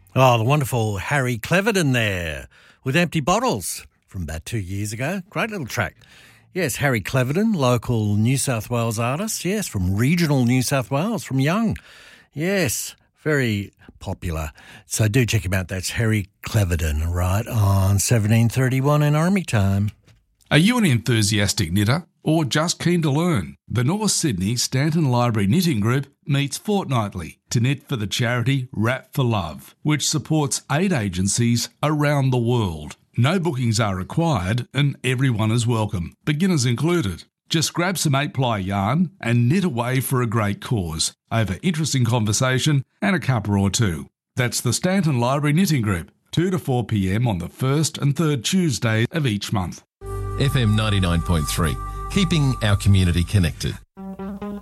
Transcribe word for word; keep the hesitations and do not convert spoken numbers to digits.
Oh, the wonderful Harry Cleverton there with Empty Bottles from about two years ago. Great little track. Yes, Harry Cleverton, local New South Wales artist. Yes, from regional New South Wales, from Young. Yes, very popular. So do check him out. That's Harry Cleverton, right on seventeen thirty-one in Army time. Are you an enthusiastic knitter or just keen to learn? The North Sydney Stanton Library Knitting Group meets fortnightly to knit for the charity Wrap for Love, which supports aid agencies around the world. No bookings are required and everyone is welcome, beginners included. Just grab some eight-ply yarn and knit away for a great cause over interesting conversation and a cuppa or two. That's the Stanton Library Knitting Group, two to four p.m. on the first and third Tuesday of each month. F M ninety-nine point three, keeping our community connected.